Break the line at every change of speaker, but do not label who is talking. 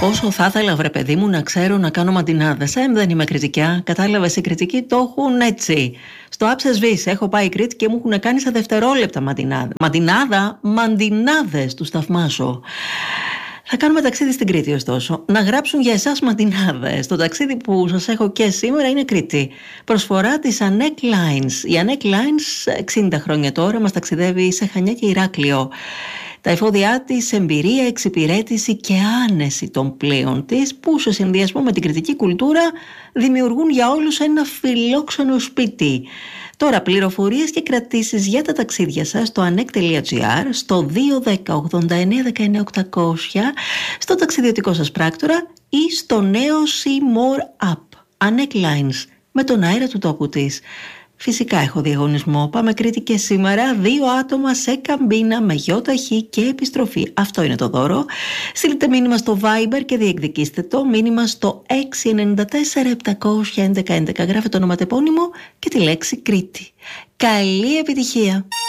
Πόσο θα ήθελα, βρε παιδί μου, να ξέρω να κάνω μαντινάδες. Δεν είμαι κριτικιά. Κατάλαβες, οι κριτικοί το έχουν έτσι. Στο άψες βης έχω πάει Κρήτη και μου έχουν κάνει στα δευτερόλεπτα μαντινάδες, τους θαυμάσω. Θα κάνουμε ταξίδι στην Κρήτη, ωστόσο. Να γράψουν για εσάς μαντινάδες. Το ταξίδι που σας έχω και σήμερα είναι Κρήτη. Προσφορά της Anek Lines. Η Anek Lines 60 χρόνια τώρα μας ταξιδεύει σε Χανιά και Ηράκλειο. Τα εφόδια της, εμπειρία, εξυπηρέτηση και άνεση των πλοίων της, που σε συνδυασμό με την κριτική κουλτούρα δημιουργούν για όλους ένα φιλόξενο σπίτι. Τώρα πληροφορίες και κρατήσεις για τα ταξίδια σας στο anek.gr, στο 210 89 19 800, στο ταξιδιωτικό σας πράκτορα ή στο νέο See More App. Anek Lines, με τον αέρα του τόπου της. Φυσικά έχω διαγωνισμό. Πάμε Κρήτη και σήμερα. 2 άτομα σε καμπίνα με γιοταχή και επιστροφή. Αυτό είναι το δώρο. Στείλτε μήνυμα στο Viber και διεκδικήστε το. Μήνυμα στο 694 711 11. Γράφετε το ονοματεπώνυμο και τη λέξη Κρήτη. Καλή επιτυχία!